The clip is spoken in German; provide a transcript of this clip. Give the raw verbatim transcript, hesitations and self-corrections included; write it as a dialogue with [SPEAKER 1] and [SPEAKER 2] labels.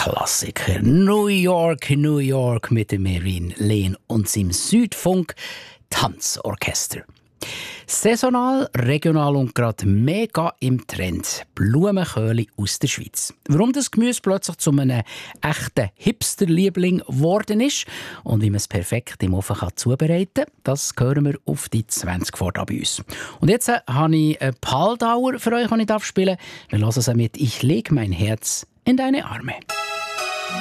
[SPEAKER 1] Klassiker. New York, New York mit dem Merin Lehn und seinem Südfunk Tanzorchester. Saisonal, regional und gerade mega im Trend. Blumenköhli aus der Schweiz. Warum das Gemüse plötzlich zu einem echten Hipster-Liebling geworden ist und wie man es perfekt im Ofen kann zubereiten kann, das hören wir auf die zwanzig vor bei uns. Und jetzt äh, habe ich einen Paldauer für euch, den ich spielen darf. Wir hören es mit «Ich leg mein Herz in deine Arme».